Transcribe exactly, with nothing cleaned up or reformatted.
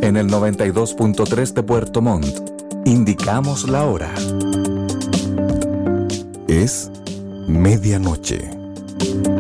En el noventa y dos punto tres de Puerto Montt, indicamos la hora. Es medianoche.